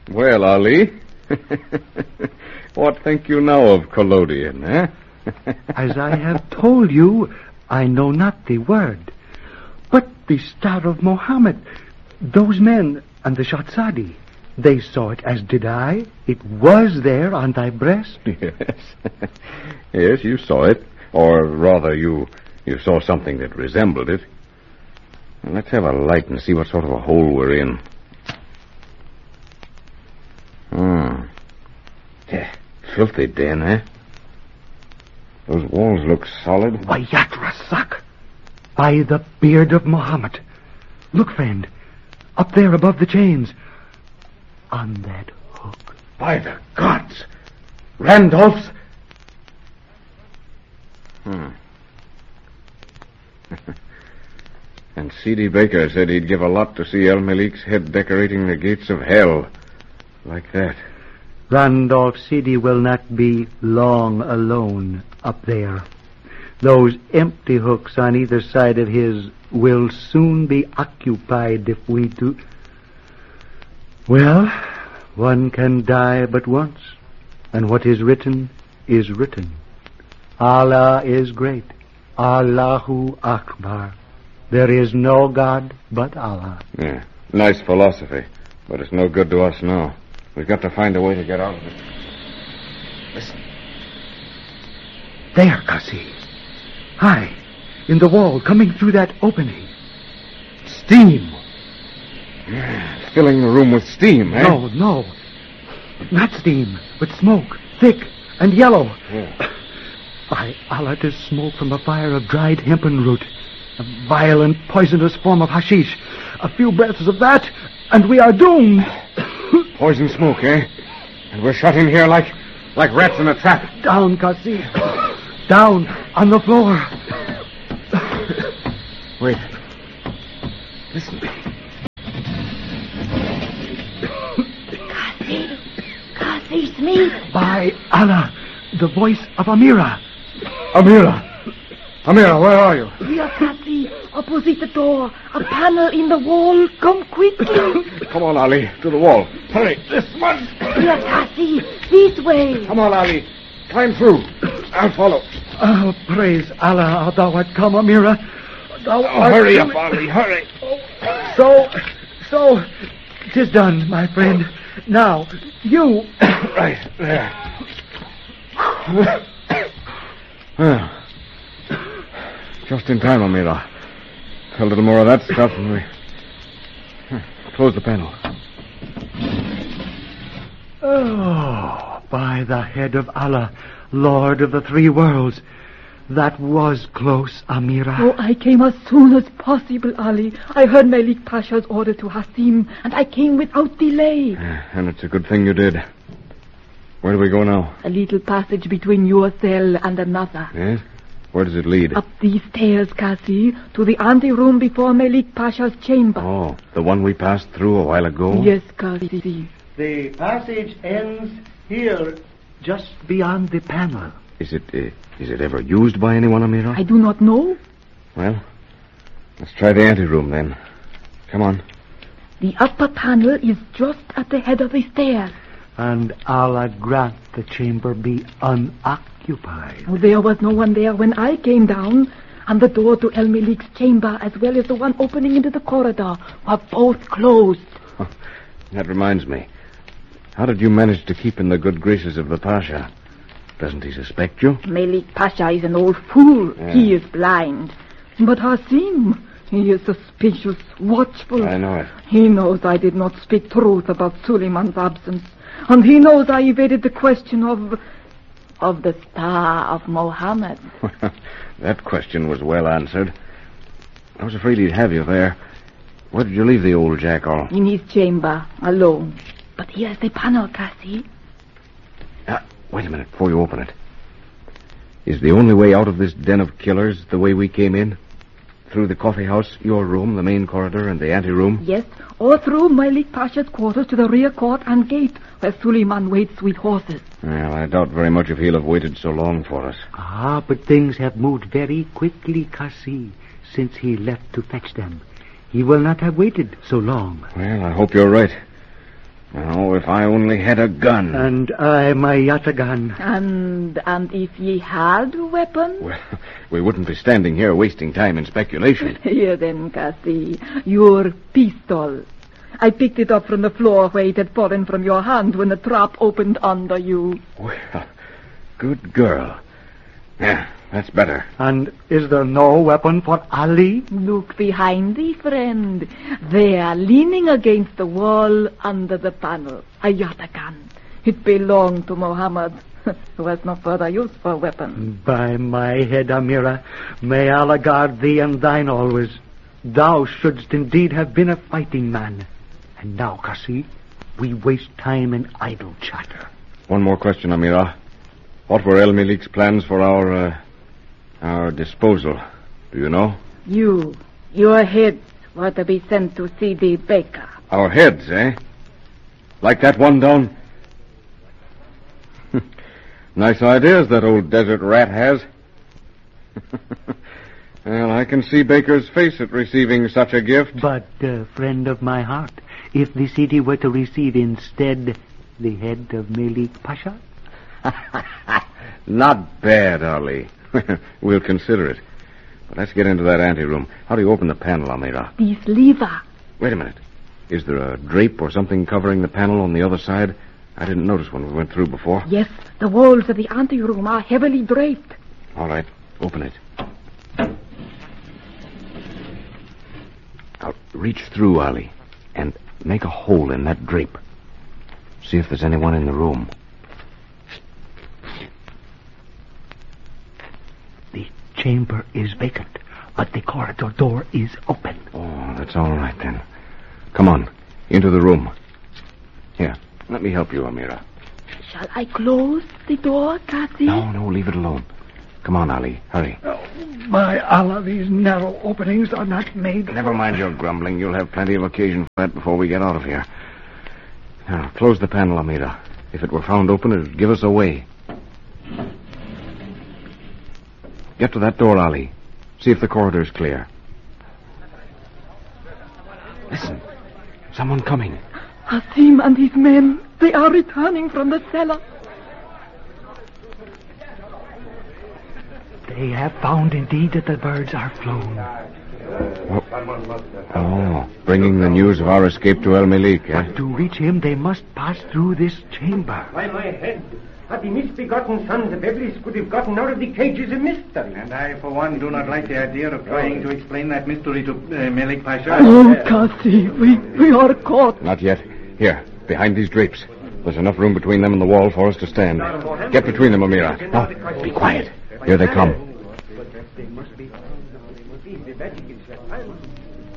Well, Ali, what think you now of collodion, eh? As I have told you, I know not the word. But the Star of Mohammed, those men and the Shatzadi, they saw it as did I. It was there on thy breast. Yes. Yes, you saw it. Or rather, you saw something that resembled it. Well, let's have a light and see what sort of a hole we're in. Yeah, filthy den, eh? Those walls look solid. Wayat Rasak, by the beard of Mohammed. Look, friend, up there above the chains. On that hook. By the gods! Randolph's... And C.D. Baker said he'd give a lot to see El Malik's head decorating the gates of hell. Like that. Randolph Sidi will not be long alone up there. Those empty hooks on either side of his will soon be occupied if we do... Well, one can die but once, and what is written is written. Allah is great. Allahu Akbar. There is no God but Allah. Yeah, nice philosophy, but it's no good to us now. We've got to find a way to get out of it. Listen. There, Kasi. High, in the wall, coming through that opening. Steam. Yeah, filling the room with steam, eh? No. Not steam, but smoke, thick and yellow. Yeah. By Allah, 'tis smoke from a fire of dried hempen root. A violent, poisonous form of hashish. A few breaths of that, and we are doomed. Poison smoke, eh? And we're shut in here like rats in a trap. Down, Kasi. Down, on the floor. Wait. Listen. Kasi, it's me. By Allah, the voice of Amira. Amira, where are you? Here, Kasi, opposite the door. A panel in the wall. Come quickly. Come on, Ali, to the wall. Hurry, this one. Here, Kasi, this way. Come on, Ali. Climb through. I'll follow. Oh, praise Allah, thou art come, Amira. Thou art Hurry up, Ali, hurry. So, 'tis done, my friend. Now, you... Right, there. Well, just in time, Amira. A little more of that stuff and we... Close the panel. Oh, by the head of Allah, Lord of the three worlds. That was close, Amira. Oh, I came as soon as possible, Ali. I heard Malik Pasha's order to Hasim, and I came without delay. And it's a good thing you did. Where do we go now? A little passage between your cell and another. Yes? Where does it lead? Up these stairs, Kasi, to the anteroom before Malik Pasha's chamber. Oh, the one we passed through a while ago? Yes, Kasi. The passage ends here, just beyond the panel. Is it ever used by anyone, Amira? I do not know. Well, let's try the anteroom then. Come on. The upper panel is just at the head of the stairs. And Allah grant the chamber be unoccupied. Oh, there was no one there when I came down, and the door to El Malik's chamber, as well as the one opening into the corridor, were both closed. That reminds me. How did you manage to keep in the good graces of the Pasha? Doesn't he suspect you? Malik Pasha is an old fool. Yeah. He is blind. But Hasim, he is suspicious, watchful. I know it. He knows I did not speak truth about Suleiman's absence. And he knows I evaded the question of the Star of Mohammed. That question was well answered. I was afraid he'd have you there. Where did you leave the old jackal? In his chamber, alone. But here's the panel, Kasi. Wait a minute before you open it. Is the only way out of this den of killers the way we came in? Through the coffee house, your room, the main corridor, and the anteroom? Yes, or through Malik Pasha's quarters to the rear court and gate, where Suleiman waits with horses. Well, I doubt very much if he'll have waited so long for us. Ah, but things have moved very quickly, Kasi, since he left to fetch them. He will not have waited so long. Well, I hope you're right. Oh, if I only had a gun. And I my yataghan. And if ye had a weapon? Well, we wouldn't be standing here wasting time in speculation. Here then, Cassie, your pistol. I picked it up from the floor where it had fallen from your hand when the trap opened under you. Well, good girl. Yeah, that's better. And is there no weapon for Ali? Look behind thee, friend. There, leaning against the wall under the panel, a yataghan. It belonged to Mohammed, who has no further use for a weapon. By my head, Amira, may Allah guard thee and thine always. Thou shouldst indeed have been a fighting man. And now, Cassie, we waste time in idle chatter. One more question, Amira. What were El Malik's plans for our disposal? Do you know? Your heads were to be sent to C.D. Baker. Our heads, eh? Like that one down... Nice ideas that old desert rat has. Well, I can see Baker's face at receiving such a gift. But, friend of my heart, if the city were to receive instead the head of Malik Pasha? Not bad, Ali. We'll consider it. But let's get into that anteroom. How do you open the panel, Amira? This lever. Wait a minute. Is there a drape or something covering the panel on the other side? I didn't notice when we went through before. Yes, the walls of the anteroom are heavily draped. All right, open it. Now, reach through, Ali, and make a hole in that drape. See if there's anyone in the room. The chamber is vacant, but the corridor door is open. Oh, that's all right, then. Come on, into the room. Here, let me help you, Amira. Shall I close the door, Cassie? No, leave it alone. Come on, Ali, hurry. Oh, by Allah, these narrow openings are not made... Never mind your grumbling. You'll have plenty of occasion for that before we get out of here. Now, close the panel, Amira. If it were found open, it would give us away. Get to that door, Ali. See if the corridor's clear. Listen. Someone coming. Hassim and his men, they are returning from the cellar. They have found indeed that the birds are flown. Oh, bringing the news of our escape to El Malik, eh? But to reach him, they must pass through this chamber. By my head, had the misbegotten sons of Iblis could have gotten out of the cages of mystery. And I, for one, do not like the idea of trying to explain that mystery to Malik Pasha. Oh, Cassie, we are caught. Not yet. Here, behind these drapes. There's enough room between them and the wall for us to stand. Get between them, Amira. Now, be quiet. Here they come.